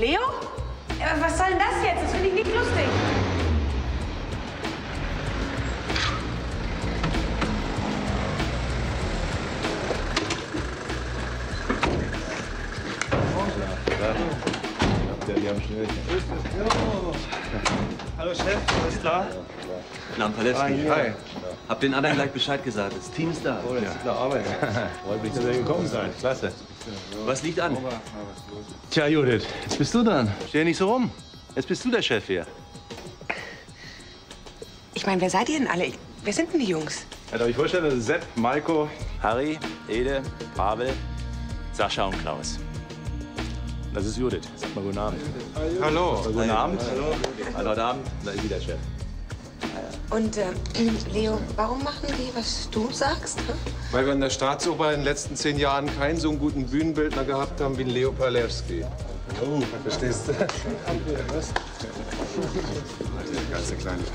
Leo? Was soll denn das jetzt? Das finde ich nicht lustig. Die haben schnell. Hallo Chef, alles klar? Namen Palewski. Hi. Hab den anderen gleich Bescheid gesagt. Das Team ist da. Oh, das ist eine Arbeit. Freut mich, dass ihr gekommen seid. Klasse. Was liegt an? Tja, Judith, jetzt bist du dran. Steh nicht so rum. Jetzt bist du der Chef hier. Ich meine, wer seid ihr denn alle? Wer sind denn die Jungs? Ja, darf ich vorstellen, das ist Sepp, Maiko. Harry, Ede, Pavel, Sascha und Klaus. Das ist Judith. Sag mal guten Abend. Hallo. Guten Abend. Hallo. Heute Abend. Da ist wieder der Chef. Und Leo, warum machen die, was du sagst? Hm? Weil wir in der Staatsoper in den letzten 10 Jahren keinen so einen guten Bühnenbildner gehabt haben wie Leo Palewski. Oh, verstehst du? Was? Der ganze kleine